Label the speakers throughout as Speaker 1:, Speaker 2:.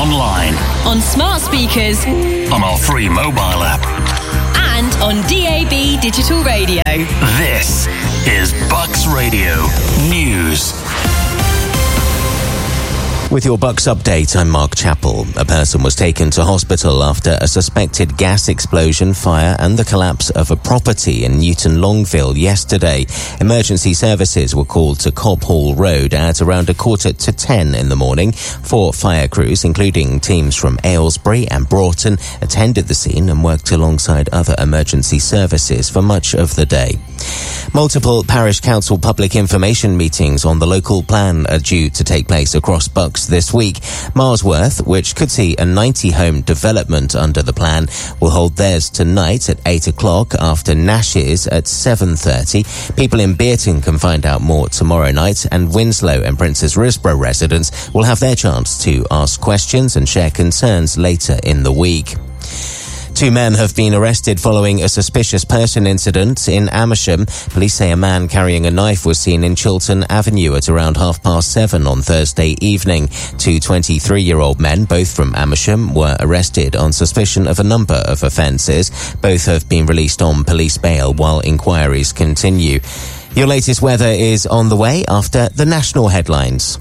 Speaker 1: online,
Speaker 2: on smart speakers,
Speaker 1: on our free mobile app,
Speaker 2: and on DAB digital radio.
Speaker 1: This is Bucks Radio News.
Speaker 3: With your Bucks update, I'm Mark Chappell. A person was taken to hospital after a suspected gas explosion, fire and the collapse of a property in Newton Longville yesterday. Emergency services were called to Cobb Hall Road at around 9:45 in the morning. 4 fire crews, including teams from Aylesbury and Broughton, attended the scene and worked alongside other emergency services for much of the day. Multiple parish council public information meetings on the local plan are due to take place across Bucks this week. Marsworth, which could see a 90-home development under the plan, will hold theirs tonight at 8 o'clock after Nash's at 7:30. People in Bearton can find out more tomorrow night, and Winslow and Princess Risborough residents will have their chance to ask questions and share concerns later in the week. 2 men have been arrested following a suspicious person incident in Amersham. Police say a man carrying a knife was seen in Chiltern Avenue at around 7:30 on Thursday evening. 2 23-year-old men, both from Amersham, were arrested on suspicion of a number of offences. Both have been released on police bail while inquiries continue. Your latest weather is on the way after the national headlines.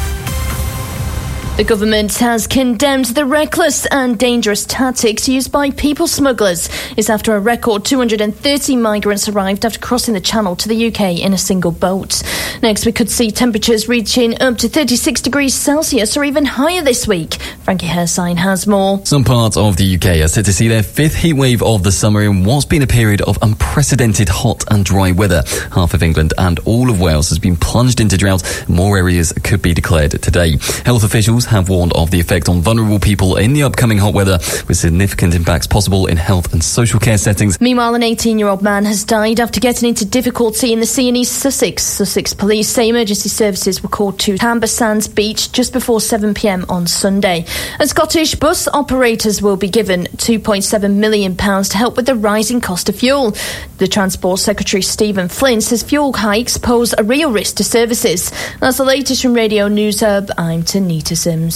Speaker 4: The government has condemned the reckless and dangerous tactics used by people smugglers. It's after a record 230 migrants arrived after crossing the Channel to the UK in a single boat. Next, we could see temperatures reaching up to 36 degrees Celsius or even higher this week. Frankie Hersign has more.
Speaker 5: Some parts of the UK are set to see their 5th heatwave of the summer in what's been a period of unprecedented hot and dry weather. Half of England and all of Wales has been plunged into drought. More areas could be declared today. Health officials have warned of the effect on vulnerable people in the upcoming hot weather, with significant impacts possible in health and social care settings.
Speaker 4: Meanwhile, an 18-year-old man has died after getting into difficulty in the sea in East Sussex. Sussex police say emergency services were called to Tamber Sands Beach just before 7 p.m. on Sunday. And Scottish bus operators will be given £2.7 million to help with the rising cost of fuel. The Transport Secretary Stephen Flynn says fuel hikes pose a real risk to services. That's the latest from Radio News Hub. I'm Tanita Sims.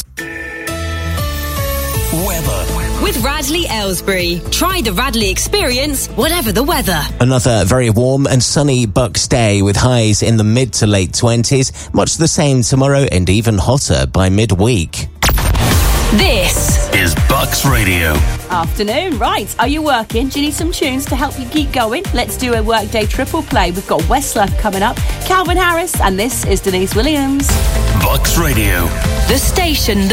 Speaker 1: Weather.
Speaker 2: With Radley Aylesbury. Try the Radley experience, whatever the weather.
Speaker 3: Another very warm and sunny Bucks day with highs in the mid to late 20s. Much the same tomorrow and even hotter by midweek.
Speaker 2: This
Speaker 1: is Bucks Radio.
Speaker 6: Afternoon. Right, are you working? Do you need some tunes to help you keep going? Let's do a workday triple play. We've got Westlife coming up, Calvin Harris, and this is Denise Williams.
Speaker 1: Bucks Radio.
Speaker 2: The station